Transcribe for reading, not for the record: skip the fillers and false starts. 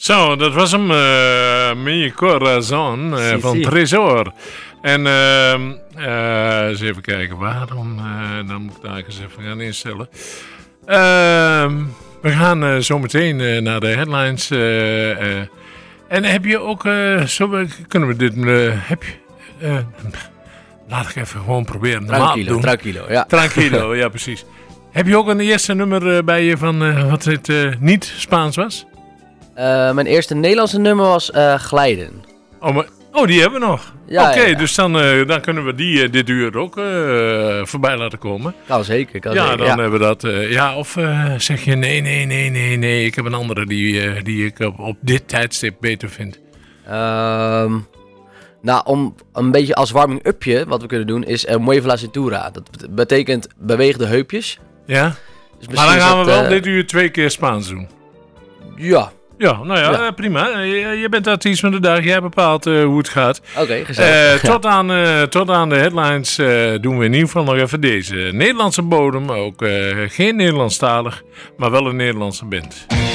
Zo, dat was hem. Mi Corazon van Tresor. En eens even kijken waarom. Dan moet ik daar eens even gaan instellen. We gaan zo meteen naar de headlines. En heb je ook... kunnen we dit... heb je... laat ik even gewoon proberen. Tranquilo, ja precies. Heb je ook een eerste nummer bij je van wat het niet Spaans was? Mijn eerste Nederlandse nummer was Glijden. Die hebben we nog. Ja, Oké, ja. Dus dan kunnen we die dit uur ook voorbij laten komen. Kan zeker. Dan hebben we dat. Of zeg je nee, ik heb een andere die ik op dit tijdstip beter vind. Om een beetje als warming-upje, wat we kunnen doen, is Mueve la cintura. Dat betekent beweeg de heupjes. Ja, Dus maar dan gaan we wel dit uur 2 keer Spaans doen. Ja. Ja, prima. Je bent artiest van de dag. Jij bepaalt hoe het gaat. Oké, gezellig. Tot aan de headlines doen we in ieder geval nog even deze. Nederlandse bodem, ook geen Nederlandstalig, maar wel een Nederlandse band.